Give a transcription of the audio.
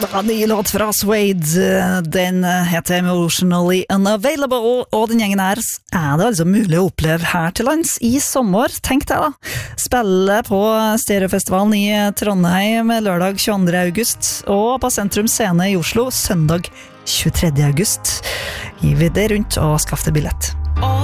Ja, ny låt fra Suede, den heter Emotionally Unavailable, og den gjengen her er det altså mulig å oppleve her til lands i sommer, tenk deg da. Spille på Stereofestivalen i Trondheim lørdag 22. august, og på Sentrum Scene i Oslo søndag 23. august. Gi vi det rundt og skaff deg billett.